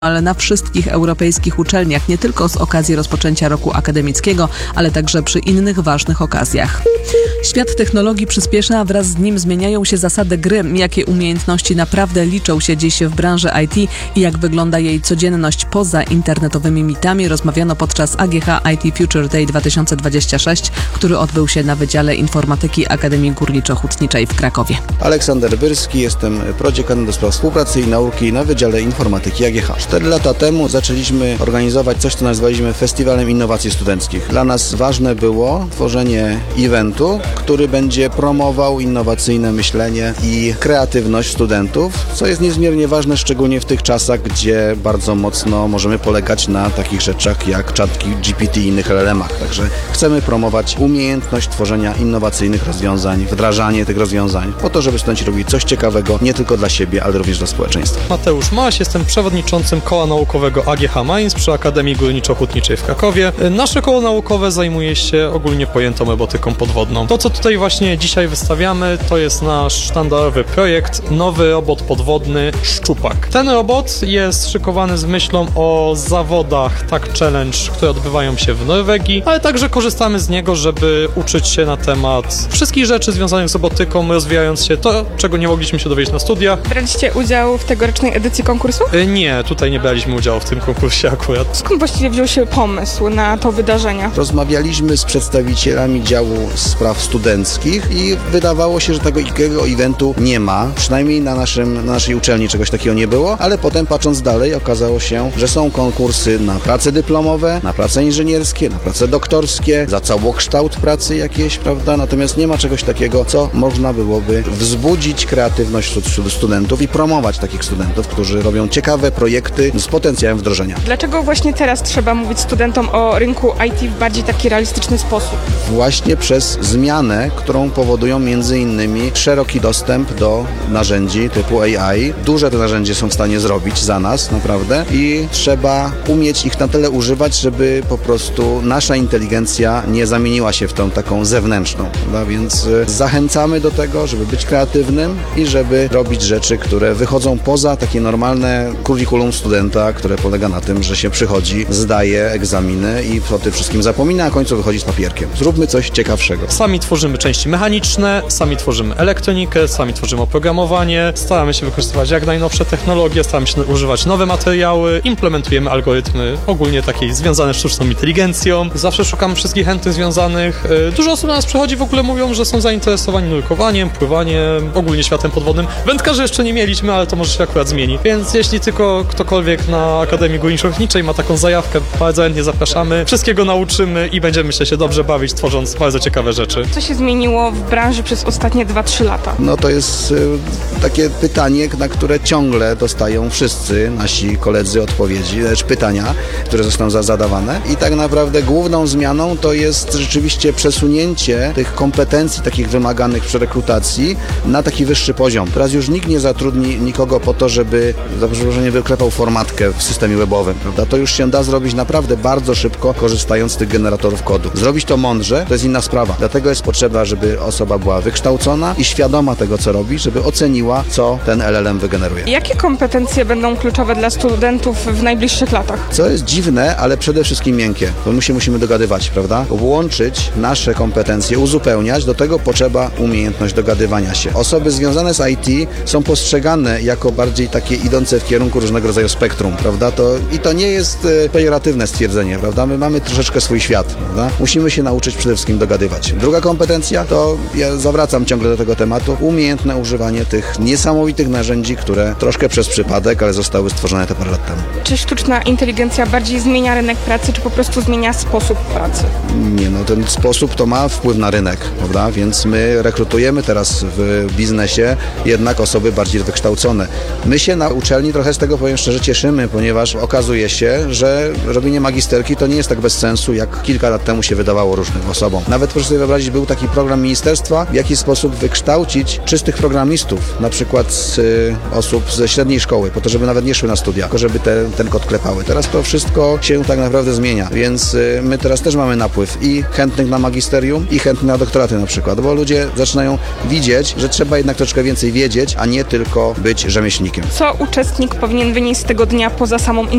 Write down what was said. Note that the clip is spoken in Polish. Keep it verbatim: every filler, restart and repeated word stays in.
ale na wszystkich europejskich uczelniach, nie tylko z okazji rozpoczęcia roku akademickiego, ale także przy innych ważnych okazjach. Świat technologii przyspiesza, a wraz z nim zmieniają się zasady gry, jakie umiejętności naprawdę liczą się dziś w branży I T i jak wygląda jej codzienność poza internetowymi mitami, rozmawiano podczas A G H I T Future Day dwa tysiące dwudziesty szósty, który odbył się na Wydziale Informatyki Akademii Górniczo-Hutniczej w Krakowie. Aleksander Byrski, jestem prodziekanem do spraw współpracy i nauki na Wydziale Informatyki A G H. Cztery lata temu zaczęliśmy organizować coś, co nazwaliśmy Festiwalem Innowacji Studenckich. Dla nas ważne było tworzenie eventu, który będzie promował innowacyjne myślenie i kreatywność studentów, co jest niezmiernie ważne, szczególnie w tych czasach, gdzie bardzo mocno możemy polegać na takich rzeczach jak czatki G P T i innych L L M-ach. Także chcemy promować umiejętność tworzenia innowacyjnych rozwiązań, wdrażanie tych rozwiązań, po to, żeby studenci robili coś ciekawego, nie tylko dla siebie, ale również dla społeczeństwa. Mateusz Maś, jestem przewodniczącym Koła Naukowego A G H Mainz przy Akademii Górniczo-Hutniczej w Krakowie. Nasze koło naukowe zajmuje się ogólnie pojętą robotyką podwodną. To, co tutaj właśnie dzisiaj wystawiamy, to jest nasz sztandarowy projekt, nowy robot podwodny Szczupak. Ten robot jest szykowany z myślą o zawodach T A C Challenge, które odbywają się w Norwegii, ale także korzystamy z niego, żeby uczyć się na temat wszystkich rzeczy związanych z robotyką, rozwijając się to, czego nie mogliśmy się dowiedzieć na studiach. Braliście udział w tegorocznej edycji konkursu? Nie, tutaj nie braliśmy udziału w tym konkursie akurat. Skąd właściwie wziął się pomysł na to wydarzenie? Rozmawialiśmy z przedstawicielami działu spraw studenckich i wydawało się, że takiego eventu nie ma. Przynajmniej na, naszym, na naszej uczelni czegoś takiego nie było, ale potem patrząc dalej okazało się, że są konkursy na prace dyplomowe, na prace inżynierskie, na prace doktorskie, za całokształt pracy jakieś, prawda? Natomiast nie ma czegoś takiego, co można byłoby wzbudzić kreatywność wśród, wśród studentów i promować takich studentów, którzy robią ciekawe projekty z potencjałem wdrożenia. Dlaczego właśnie teraz trzeba mówić studentom o rynku I T w bardziej taki realistyczny sposób? Właśnie przez zmianę, którą powodują między innymi szeroki dostęp do narzędzi typu A I. Duże te narzędzia są w stanie zrobić za nas, naprawdę, i trzeba umieć ich na tyle używać, żeby po prostu nasza inteligencja nie zamieniła się w tą taką zewnętrzną, prawda? Więc zachęcamy do tego, żeby być kreatywnym i żeby robić rzeczy, które wychodzą poza takie normalne kurikulum studenta, które polega na tym, że się przychodzi, zdaje egzaminy i o tym wszystkim zapomina, a końcu wychodzi z papierkiem. Zróbmy coś ciekawszego. Sami tworzymy części mechaniczne, sami tworzymy elektronikę, sami tworzymy oprogramowanie, staramy się wykorzystywać jak najnowsze technologie, staramy się używać nowe materiały, implementujemy algorytmy ogólnie takie związane z sztuczną inteligencją. Zawsze szukamy wszystkich chętnych związanych. Dużo osób do nas przychodzi, w ogóle mówią, że są zainteresowani nurkowaniem, pływaniem, ogólnie światem podwodnym. Wędkarzy jeszcze nie mieliśmy, ale to może się akurat zmieni. Więc jeśli tylko ktokolwiek na Akademii Górniczo-Hutniczej ma taką zajawkę, bardzo chętnie zapraszamy. Wszystkiego nauczymy i będziemy, myślę, się dobrze bawić, tworząc bardzo ciekawe rzeczy. Co się zmieniło w branży przez ostatnie dwa trzy lata? No to jest y, takie pytanie, na które ciągle dostają wszyscy nasi koledzy odpowiedzi, lecz pytania, które zostaną za, zadawane. I tak naprawdę główną zmianą to jest rzeczywiście przesunięcie tych kompetencji takich wymaganych przy rekrutacji na taki wyższy poziom. Teraz już nikt nie zatrudni nikogo po to, żeby za przeproszeniem wyklepał formatkę w systemie webowym, prawda? To już się da zrobić naprawdę bardzo szybko, korzystając z tych generatorów kodu. Zrobić to mądrze, to jest inna sprawa. Dlatego jest potrzeba, żeby osoba była wykształcona i świadoma tego, co robi, żeby oceniła, co ten L L M wygeneruje. Jakie kompetencje będą kluczowe dla studentów w najbliższych latach? Co jest dziwne, ale przede wszystkim miękkie, bo my się musimy dogadywać, prawda? Łączyć nasze kompetencje, uzupełniać, do tego potrzeba umiejętność dogadywania się. Osoby związane z I T są postrzegane jako bardziej takie idące w kierunku różnego rodzaju spektrum, prawda? To, I to nie jest e, pejoratywne stwierdzenie, prawda? My mamy troszeczkę swój świat, prawda? Musimy się nauczyć przede wszystkim dogadywać. Druga kompetencja to, ja zawracam ciągle do tego tematu, umiejętne używanie tych niesamowitych narzędzi, które troszkę przez przypadek, ale zostały stworzone te parę lat temu. Czy sztuczna inteligencja bardziej zmienia rynek pracy, czy po prostu zmienia sposób pracy? Nie, no ten sposób to ma wpływ na rynek, prawda? Więc my rekrutujemy teraz w biznesie jednak osoby bardziej wykształcone. My się na uczelni trochę z tego, powiem szczerze, cieszymy, ponieważ okazuje się, że robienie magisterki to nie jest tak bez sensu, jak kilka lat temu się wydawało różnym osobom. Nawet proszę sobie wyobrazić, był taki program ministerstwa, w jaki sposób wykształcić czystych programistów, na przykład z y, osób ze średniej szkoły, po to, żeby nawet nie szły na studia, tylko żeby te, ten kod klepały. Teraz to wszystko się tak naprawdę zmienia, więc y, my teraz też mamy napływ i chętnych na magisterium, i chętnych na doktoraty na przykład, bo ludzie zaczynają widzieć, że trzeba jednak troszkę więcej wiedzieć, a nie tylko być rzemieślnikiem. Co uczestnik powinien wynieść z tego dnia poza samą